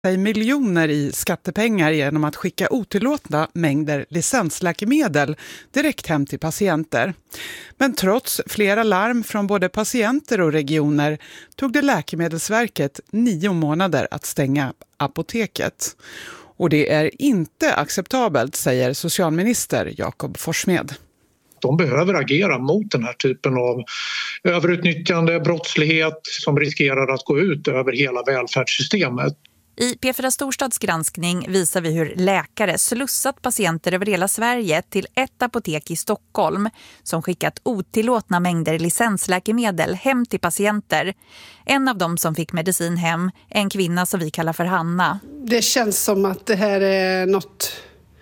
sig miljoner i skattepengar genom att skicka otillåtna mängder licensläkemedel direkt hem till patienter. Men trots flera larm från både patienter och regioner tog det Läkemedelsverket 9 månader att stänga apoteket. Och det är inte acceptabelt, säger socialminister Jakob Forssmed. De behöver agera mot den här typen av överutnyttjande, brottslighet som riskerar att gå ut över hela välfärdssystemet. I P4 Storstads granskning visar vi hur läkare slussat patienter över hela Sverige till ett apotek i Stockholm som skickat otillåtna mängder licensläkemedel hem till patienter. En av dem som fick medicin hem är en kvinna som vi kallar för Hanna. Det känns som att det här är något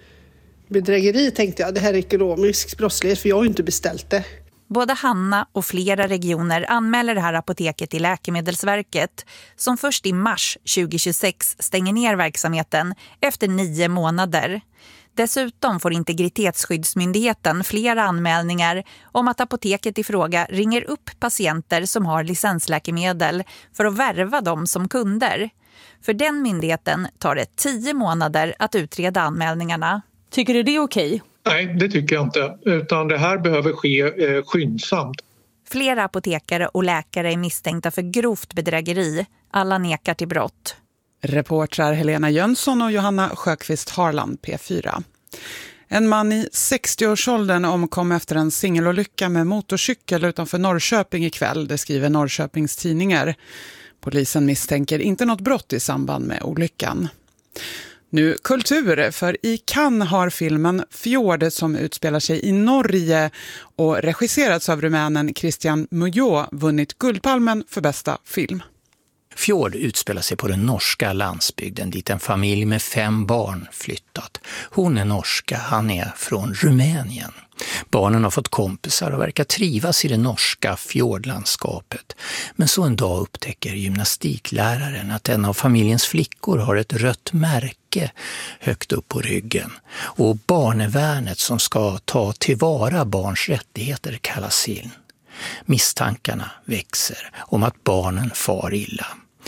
bedrägeri, tänkte jag. Det här är ekonomisk brottslighet, för jag har ju inte beställt det. Både Hanna och flera regioner anmäler det här apoteket till Läkemedelsverket som först i mars 2026 stänger ner verksamheten efter 9 månader. Dessutom får Integritetsskyddsmyndigheten flera anmälningar om att apoteket i fråga ringer upp patienter som har licensläkemedel för att värva dem som kunder. För den myndigheten tar det 10 månader att utreda anmälningarna. Tycker du det är okej? Nej, det tycker jag inte. Utan det här behöver ske skyndsamt. Flera apotekare och läkare är misstänkta för grovt bedrägeri. Alla nekar till brott. Reportrar Helena Jönsson och Johanna Sjöqvist Harland, P4. En man i 60-årsåldern omkom efter en singelolycka med motorcykel utanför Norrköping ikväll, det skriver Norrköpings tidningar. Polisen misstänker inte något brott i samband med olyckan. Nu kultur, för i Cannes har filmen Fjord som utspelar sig i Norge och regisserats av rumänen Christian Mujo vunnit Guldpalmen för bästa film. Fjord utspelar sig på den norska landsbygden dit en familj med 5 barn flyttat. Hon är norska, han är från Rumänien. Barnen har fått kompisar och verkar trivas i det norska fjordlandskapet. Men så en dag upptäcker gymnastikläraren att en av familjens flickor har ett rött märke högt upp på ryggen. Och barnevärnet som ska ta tillvara barns rättigheter kallas in. Misstankarna växer om att barnen far illa.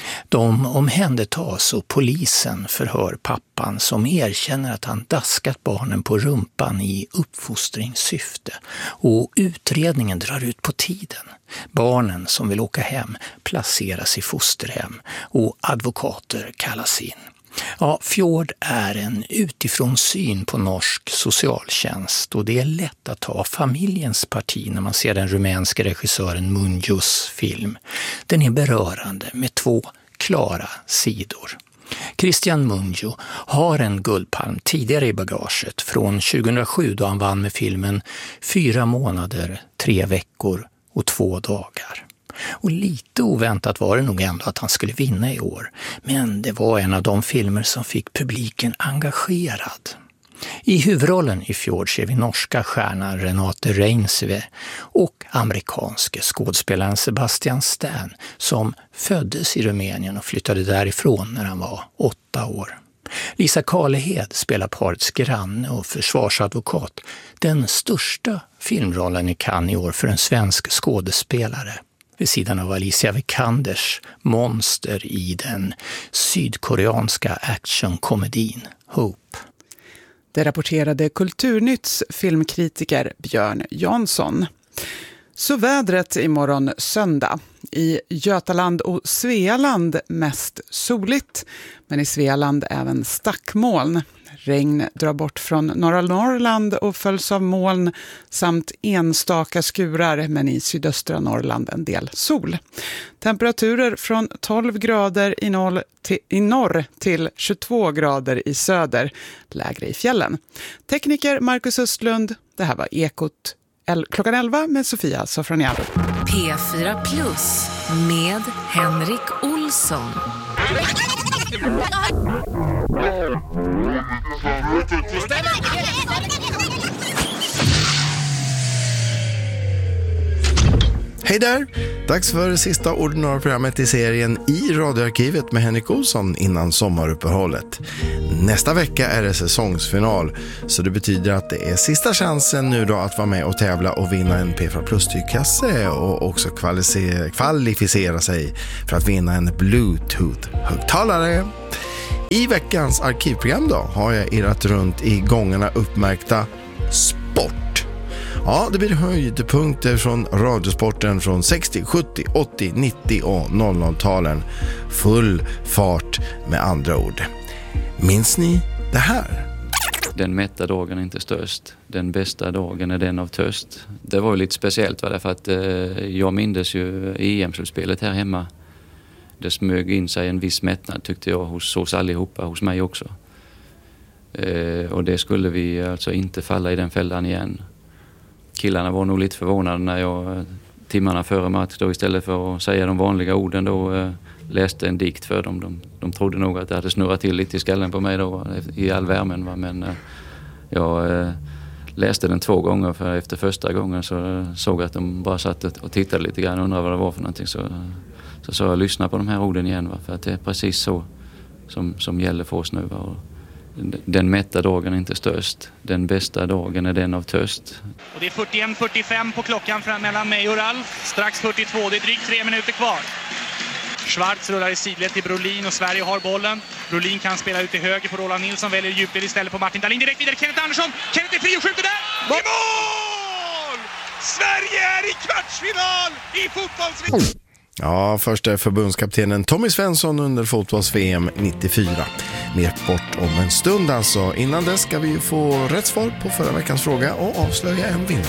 De omhändertas och polisen förhör pappan som erkänner att han daskat barnen på rumpan i uppfostringssyfte. Och utredningen drar ut på tiden. Barnen som vill åka hem placeras i fosterhem och advokater kallas in. Ja, Fjord är en utifrån syn på norsk socialtjänst och det är lätt att ta familjens parti när man ser den rumänska regissören Munjos film. Den är berörande med 2 klara sidor. Christian Munjo har en Guldpalm tidigare i bagaget från 2007 då han vann med filmen 4 månader, 3 veckor och 2 dagar. Och lite oväntat var det nog ändå att han skulle vinna i år. Men det var en av de filmer som fick publiken engagerad. I huvudrollen i Fjord ser vi norska stjärnan Renate Reinsve och amerikanske skådespelaren Sebastian Stan som föddes i Rumänien och flyttade därifrån när han var 8 år. Lisa Karlehed spelar parets granne och försvarsadvokat. Den största filmrollen i Cannes i år för en svensk skådespelare. Vid sidan av Alicia Vikanders monster i den sydkoreanska actionkomedin Hope. Det rapporterade Kulturnytts filmkritiker Björn Jansson. Så vädret imorgon söndag. I Götaland och Svealand mest soligt, men i Svealand även stackmoln. Regn drar bort från norra Norrland och följs av moln samt enstaka skurar, men i sydöstra Norrland en del sol. Temperaturer från 12 grader i norr till 22 grader i söder, lägre i fjällen. Tekniker Marcus Östlund, det här var Ekot klockan 11 med Sofia Sofroniado. P4 Plus med Henrik Olsson. Hej där! Dags för det sista ordinarie programmet i serien I radioarkivet med Henrik Olsson innan sommaruppehållet. Nästa vecka är det säsongsfinal, så det betyder att det är sista chansen nu då att vara med och tävla och vinna en P4 Plus-tygkasse och också kvalificera sig för att vinna en Bluetooth-högtalare. I veckans arkivprogram då har jag irrat runt i gångarna uppmärkta sport. Ja, det blir höjdpunkter från radiosporten från 60, 70, 80, 90 och 00-talen. Full fart med andra ord. Minns ni det här? Den mätta dagen är inte störst. Den bästa dagen är den av törst. Det var ju lite speciellt, därför att jag mindes ju EM-slutspelet här hemma. Det smög in sig en viss mättnad, tyckte jag, hos oss allihopa, hos mig också. Och det skulle vi alltså inte falla i den fällan igen. Killarna var nog lite förvånade när jag timmarna före match då, istället för att säga de vanliga orden då, läste en dikt för dem. De trodde nog att det hade snurrat till lite i skallen på mig då, i all värmen. Va? Men jag läste den 2 gånger, för efter första gången så såg jag att de bara satt och tittade lite grann och undrade vad det var för någonting. Så jag lyssna på de här orden igen, va? För att det är precis så som gäller för oss nu. Va? Och den mätta dagen är inte störst. Den bästa dagen är den av törst. Och det är 41-45 på klockan mellan mig och Ralf. Strax 42, det är drygt 3 minuter kvar. Schwarz rullar i sidled till Brolin och Sverige har bollen. Brolin kan spela ut till höger på Roland Nilsson, väljer djupled istället på Martin Dahlin. Direkt vidare Kenneth Andersson. Kenneth är fri och skjuter där. I mål! Sverige är i kvartsfinal i fotbolls-VM. Ja, först är förbundskaptenen Tommy Svensson under fotbolls-VM 94. Mer sport om en stund alltså. Innan dess ska vi få rätt svar på förra veckans fråga och avslöja en vinnare.